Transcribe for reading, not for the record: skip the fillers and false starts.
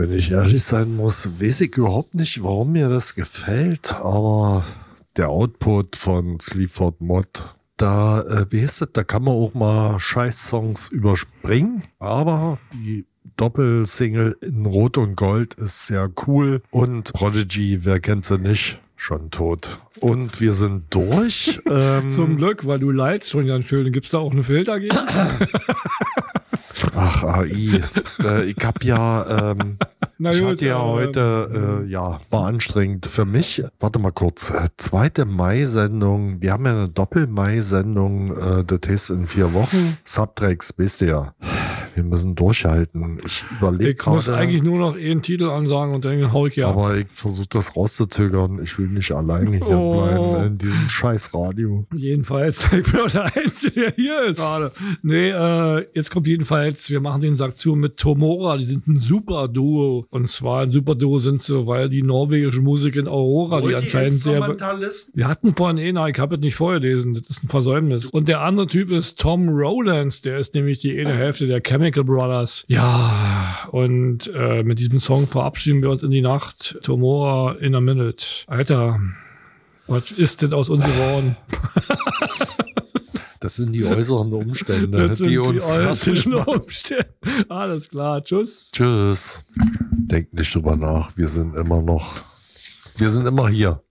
Wenn ich ehrlich sein muss, weiß ich überhaupt nicht, warum mir das gefällt, aber der Output von Sleaford Mod, da, weißt du, da kann man auch mal Scheiß-Songs überspringen, aber die Doppelsingle in Rot und Gold ist sehr cool und Prodigy, wer kennt sie nicht? Schon tot. Und wir sind durch. Zum Glück, weil du leidst schon ganz schön. Gibt es da auch eine Filter gegen? Ach, AI. Ich habe ja, ich hatte ja heute, war anstrengend für mich. Warte mal kurz. 2. Mai-Sendung. Wir haben ja eine Doppel-Mai-Sendung. Das heißt in 4 Wochen. Subtracks, wisst ihr ja. Wir müssen durchhalten. Ich überlege gerade. Ich muss eigentlich nur noch einen Titel ansagen und dann hau ich ja. Aber ich versuche das rauszuzögern. Ich will nicht alleine hier bleiben in diesem scheiß Radio. Jedenfalls, ich bin auch der Einzige, der hier ist gerade. Nee, jetzt kommt jedenfalls, wir machen den Sack zu mit Tomora. Die sind ein super Duo. Und zwar ein super Duo sind sie, weil die norwegische Musikerin Aurora, die anscheinend sehr... Wir hatten vorhin ich habe es nicht vorgelesen. Das ist ein Versäumnis. Und der andere Typ ist Tom Rowlands. Der ist nämlich die eine Hälfte der Chemical Brothers. Ja, und mit diesem Song verabschieden wir uns in die Nacht. Tomorrow in a Minute. Alter, was ist denn aus uns geworden? Das sind die äußeren Umstände, die uns fertig machen. Alles klar, tschüss. Tschüss. Denkt nicht drüber nach, wir sind immer hier.